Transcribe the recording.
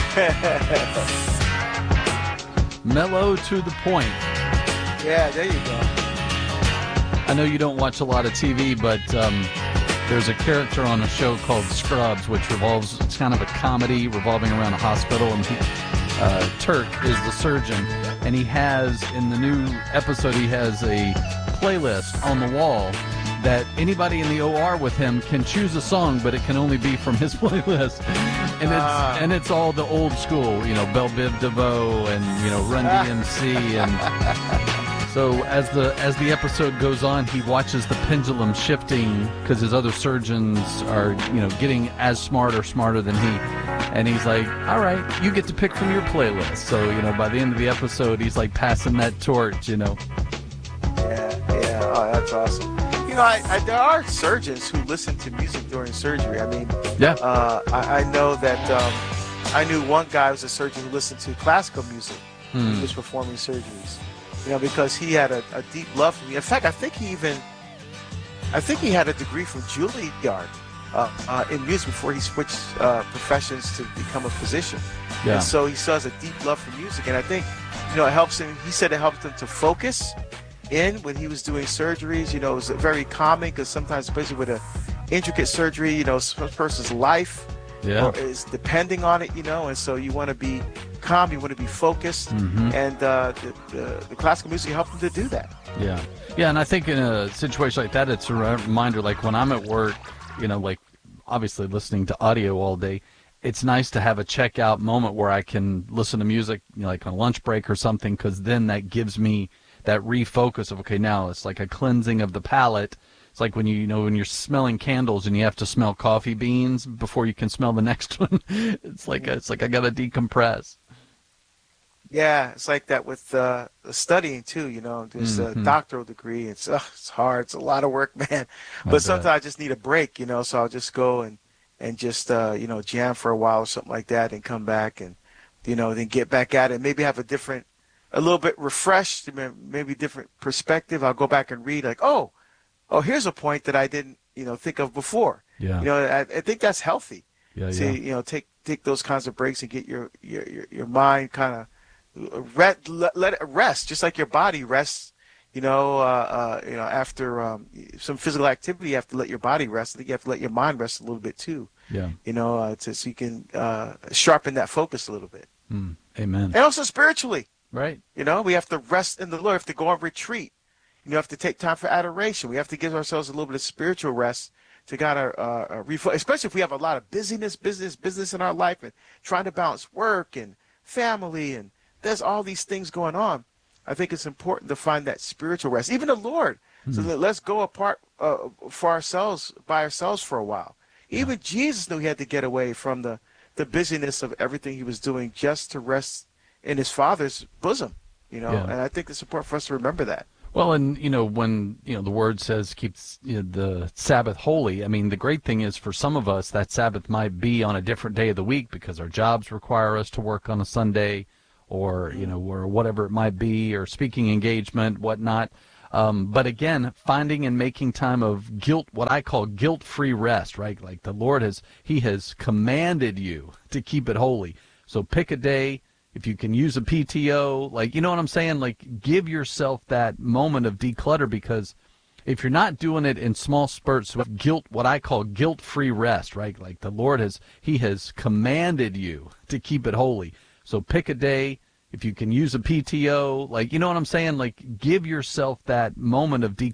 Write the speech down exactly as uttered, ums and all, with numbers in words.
Mellow to the point. Yeah, there you go. I know you don't watch a lot of T V, but um, there's a character on a show called Scrubs, which revolves, it's kind of a comedy revolving around a hospital, and he, uh, Turk is the surgeon, and he has, in the new episode, he has a playlist on the wall that anybody in the O R with him can choose a song, but it can only be from his playlist. And it's uh. and it's all the old school, you know, Belle Biv DeVoe and, you know, Run D M C. And so as the as the episode goes on, he watches the pendulum shifting because his other surgeons are, you know, getting as smart or smarter than he. And he's like, all right, you get to pick from your playlist. So, you know, by the end of the episode, he's like passing that torch, you know. Yeah, yeah. Oh, that's awesome. You know, I, I, there are surgeons who listen to music during surgery. I mean, yeah. uh, I, I know that um, I knew one guy was a surgeon who listened to classical music hmm. when he was performing surgeries. You know, because he had a, a deep love for me. In fact, I think he even, I think he had a degree from Juilliard uh, uh, in music before he switched uh, professions to become a physician. Yeah. And so he still has a deep love for music, and I think, you know, it helps him. He said it helped him to focus in when he was doing surgeries. You know, it was very calming because sometimes, especially with an intricate surgery, you know, some person's life yeah. or is depending on it, you know, and so you want to be calm, you want to be focused, mm-hmm. and uh, the, the, the classical music helped him to do that. Yeah. Yeah, and I think in a situation like that, it's a reminder, like when I'm at work, you know, like obviously listening to audio all day, it's nice to have a checkout moment where I can listen to music, you know, like on a lunch break or something, because then that gives me that refocus of, okay, now it's like a cleansing of the palate. It's like when you, you know, when you're smelling candles and you have to smell coffee beans before you can smell the next one. It's like, it's like I got to decompress. Yeah, it's like that with uh, studying too, you know. There's mm-hmm. a doctoral degree. It's uh, it's hard. It's a lot of work, man. I But sometimes I just need a break, you know, so I'll just go and, and just, uh, you know, jam for a while or something like that and come back and, you know, then get back at it. Maybe have a different, a little bit refreshed, maybe different perspective. I'll go back and read like, oh, oh, here's a point that I didn't, you know, think of before. Yeah. You know, I, I think that's healthy. Yeah, to, yeah. you know, take take those kinds of breaks and get your your your, your mind kind of let, let let it rest, just like your body rests. You know, uh, uh, you know, after um, some physical activity, you have to let your body rest. I think you have to let your mind rest a little bit too. Yeah. You know, uh, to, so you can uh, sharpen that focus a little bit. Mm, amen. And also spiritually. Right. You know, we have to rest in the Lord. We have to go on retreat. You know, we have to take time for adoration. We have to give ourselves a little bit of spiritual rest to kind of uh, refocus, especially if we have a lot of busyness, business, business in our life and trying to balance work and family, and there's all these things going on. I think it's important to find that spiritual rest, even the Lord. Mm-hmm. So that let's go apart uh, for ourselves, by ourselves for a while. Yeah. Even Jesus knew he had to get away from the, the busyness of everything he was doing just to rest in his Father's bosom, you know, yeah. And I think it's important for us to remember that. Well, and, you know, when, you know, the word says keep you know, the Sabbath holy, I mean, the great thing is for some of us, that Sabbath might be on a different day of the week because our jobs require us to work on a Sunday or, you know, or whatever it might be, or speaking engagement, whatnot. Um, but again, finding and making time of guilt, what I call guilt-free rest, right? Like the Lord has, he has commanded you to keep it holy. So pick a day. If you can use a P T O, like, you know what I'm saying? Like, give yourself that moment of declutter, because if you're not doing it in small spurts with guilt, what I call guilt-free rest, right? Like the Lord has, he has commanded you to keep it holy. So pick a day. If you can use a P T O, like, you know what I'm saying? Like, give yourself that moment of declutter.